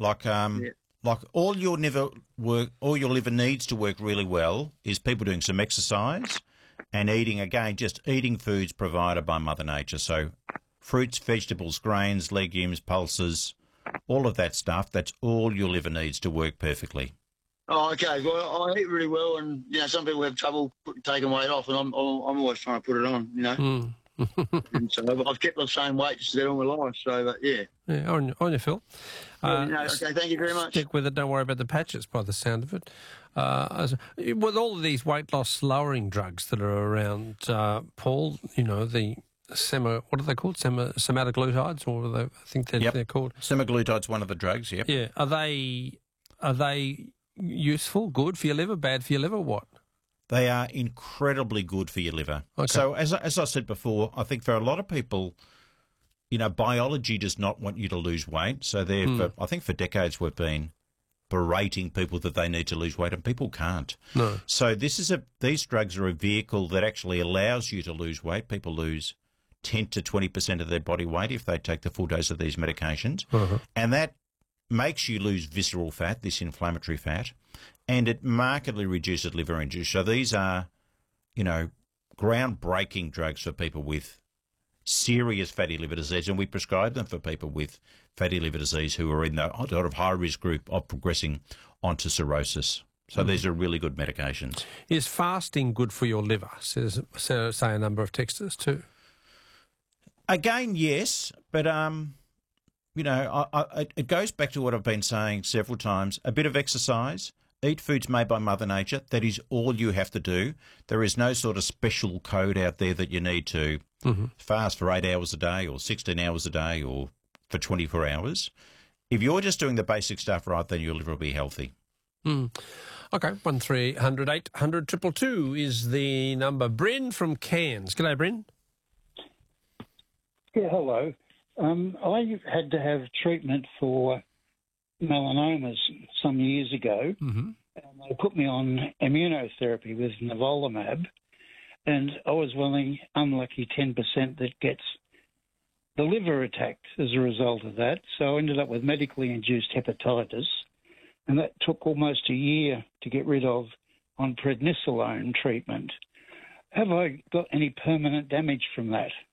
Yeah. Like all your liver needs to work really well is people doing some exercise and eating, again, just eating foods provided by Mother Nature. So fruits, vegetables, grains, legumes, pulses, all of that stuff, that's all your liver needs to work perfectly. Oh, okay. Well, I eat really well, and some people have trouble taking weight off, and I'm always trying to put it on. And so I've kept the same weight just about all my life. So, yeah. Yeah, on your Phil. Okay, thank you very much. Stick with it. Don't worry about the patches by the sound of it. With all of these weight loss lowering drugs that are around, Paul, the what are they called? Semaglutides, or I think they're called. Semaglutide's one of the drugs, yep. Yeah. Are they useful, good for your liver, bad for your liver, what? They are incredibly good for your liver. Okay. So as I said before, I think for a lot of people, biology does not want you to lose weight. So I think for decades we've been berating people that they need to lose weight, and people can't. No. So these drugs are a vehicle that actually allows you to lose weight. People lose 10 to 20% of their body weight if they take the full dose of these medications. Uh-huh. And that makes you lose visceral fat, this inflammatory fat, and it markedly reduces liver injury. So these are, groundbreaking drugs for people with serious fatty liver disease, and we prescribe them for people with fatty liver disease who are in the sort of high-risk group of progressing onto cirrhosis. So these are really good medications. Is fasting good for your liver, say a number of texters too? Again, yes, but it goes back to what I've been saying several times. A bit of exercise, eat foods made by Mother Nature. That is all you have to do. There is no sort of special code out there that you need to fast for 8 hours a day or 16 hours a day or for 24 hours. If you're just doing the basic stuff right, then your liver will be healthy. Okay, 1300 800 222 is the number. Bryn from Cairns. G'day, Bryn. Yeah, hello. I had to have treatment for melanomas some years ago, and they put me on immunotherapy with nivolumab, and I was one of the unlucky 10% that gets the liver attacked as a result of that. So I ended up with medically induced hepatitis, and that took almost a year to get rid of on prednisolone treatment. Have I got any permanent damage from that?